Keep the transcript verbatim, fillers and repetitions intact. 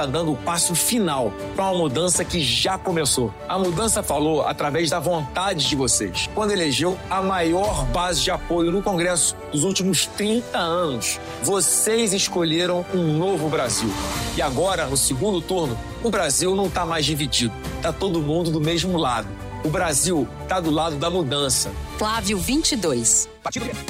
está dando o passo final para uma mudança que já começou. A mudança falou através da vontade de vocês, quando elegeu a maior base de apoio no Congresso dos últimos trinta anos. Vocês escolheram um novo Brasil. E agora, no segundo turno, o Brasil não está mais dividido. Está todo mundo do mesmo lado. O Brasil está do lado da mudança. Flávio vinte e dois. Partido